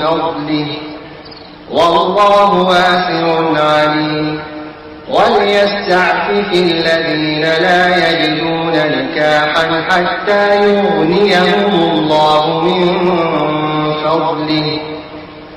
فضله والله واسع عليم. وليستعفف الذين لا يجدون نكاحا حتى يغنيهم الله من فضله